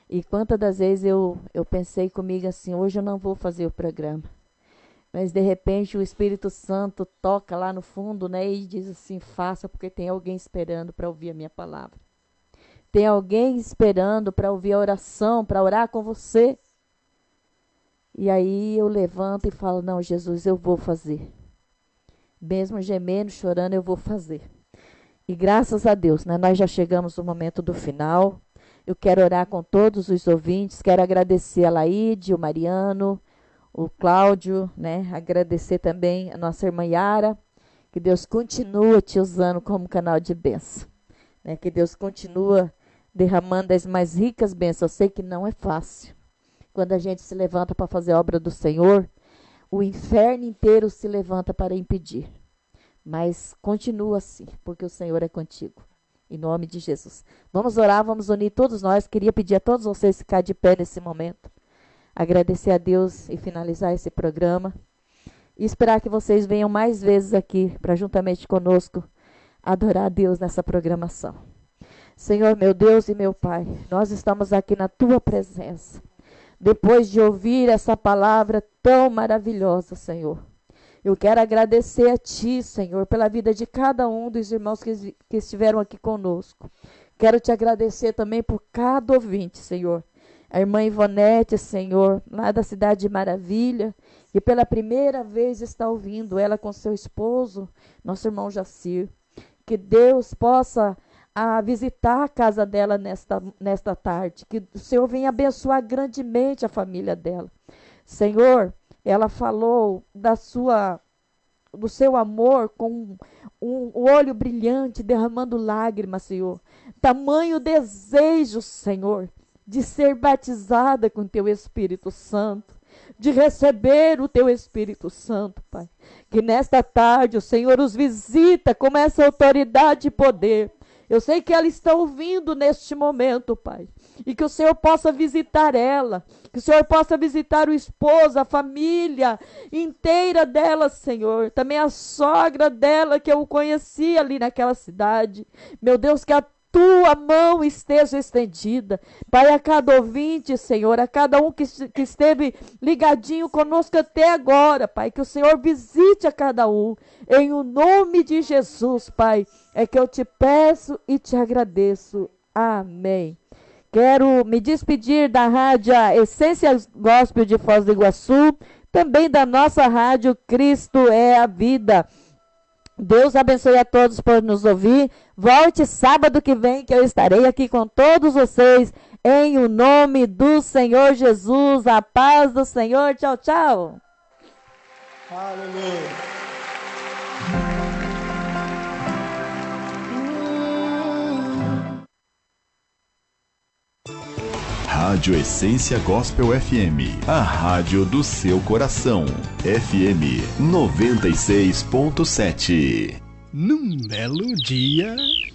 E quantas das vezes eu pensei comigo assim, hoje eu não vou fazer o programa. Mas de repente o Espírito Santo toca lá no fundo, né? E diz assim, faça, porque tem alguém esperando para ouvir a minha palavra. Tem alguém esperando para ouvir a oração, para orar com você. E aí eu levanto e falo, não, Jesus, eu vou fazer. Mesmo gemendo, chorando, eu vou fazer. E graças a Deus, né, nós já chegamos no momento do final. Eu quero orar com todos os ouvintes, quero agradecer a Laíde, o Mariano, o Cláudio, né, agradecer também a nossa irmã Yara, que Deus continua te usando como canal de bênção, né, que Deus continua derramando as mais ricas bênçãos. Eu sei que não é fácil. Quando a gente se levanta para fazer a obra do Senhor, o inferno inteiro se levanta para impedir. Mas continua assim, porque o Senhor é contigo. Em nome de Jesus. Vamos orar, vamos unir todos nós. Queria pedir a todos vocês ficar de pé nesse momento. Agradecer a Deus e finalizar esse programa. E esperar que vocês venham mais vezes aqui para juntamente conosco adorar a Deus nessa programação. Senhor, meu Deus e meu Pai, nós estamos aqui na tua presença. Depois de ouvir essa palavra tão maravilhosa, Senhor. Eu quero agradecer a Ti, Senhor, pela vida de cada um dos irmãos que estiveram aqui conosco. Quero te agradecer também por cada ouvinte, Senhor. A irmã Ivonete, Senhor, lá da Cidade de Maravilha, que pela primeira vez está ouvindo, ela com seu esposo, nosso irmão Jacir. Que Deus possa visitar a casa dela nesta tarde. Que o Senhor venha abençoar grandemente a família dela. Senhor, ela falou do seu amor com um olho brilhante, derramando lágrimas, Senhor. Tamanho desejo, Senhor, de ser batizada com teu Espírito Santo, de receber o teu Espírito Santo, Pai. Que nesta tarde o Senhor os visita com essa autoridade e poder. Eu sei que ela está ouvindo neste momento, Pai. E que o Senhor possa visitar ela. Que o Senhor possa visitar o esposo, a família inteira dela, Senhor. Também a sogra dela, que eu conheci ali naquela cidade. Meu Deus, que a tua mão esteja estendida. Pai, a cada ouvinte, Senhor, a cada um que esteve ligadinho conosco até agora, Pai, que o Senhor visite a cada um. Em o nome de Jesus, Pai, é que eu te peço e te agradeço. Amém. Quero me despedir da rádio Essência Gospel de Foz do Iguaçu, também da nossa rádio Cristo é a Vida. Deus abençoe a todos por nos ouvir. Volte sábado que vem, que eu estarei aqui com todos vocês, em o nome do Senhor Jesus. A paz do Senhor. Tchau, tchau. Aleluia. Rádio Essência Gospel FM, a rádio do seu coração. FM 96.7. Num belo dia...